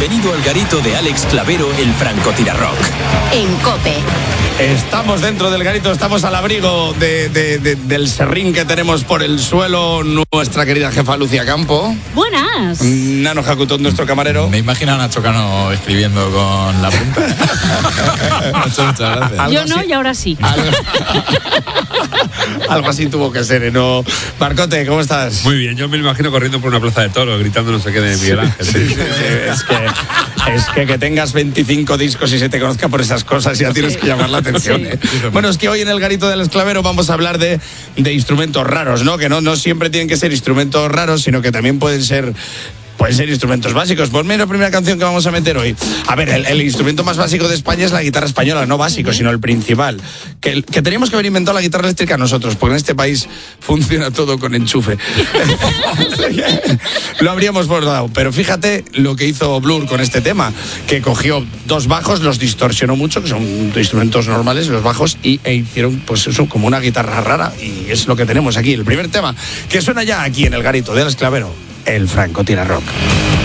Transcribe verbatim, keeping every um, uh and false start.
Bienvenido al garito de Alex Clavero, el francotirarrock. En COPE. Estamos dentro del garito, estamos al abrigo de, de, de, del serrín que tenemos por el suelo. Nuestra querida jefa Lucía Campo. Buenas. Nano Jacutón, nuestro camarero. Me imagino a Nacho Cano escribiendo con la punta. Muchas, muchas gracias. Yo no, y ahora sí. Algo, algo así tuvo que ser, ¿no? Marcote, ¿cómo estás? Muy bien, yo me imagino corriendo por una plaza de toros, gritando no sé qué de Miguel Ángel. Sí, sí, sí, es que, es que que tengas veinticinco discos y se te conozca por esas cosas, ya tienes que llamar la atención. ¿eh? Bueno, es que hoy en el garito del esclavero vamos a hablar de, de instrumentos raros, ¿no? Que no, no siempre tienen que ser instrumentos raros, sino que también pueden ser... Pueden ser instrumentos básicos. Ponme la primera canción que vamos a meter hoy. A ver, el, el instrumento más básico de España es la guitarra española, no básico, sino el principal. Que, que teníamos que haber inventado la guitarra eléctrica nosotros, porque en este país funciona todo con enchufe. Lo habríamos bordado. Pero fíjate lo que hizo Blur con este tema, que cogió dos bajos, los distorsionó mucho, que son instrumentos normales, los bajos, y e hicieron pues eso como una guitarra rara, y es lo que tenemos aquí. El primer tema que suena ya aquí en el garito del esclavero, el francotirarrock.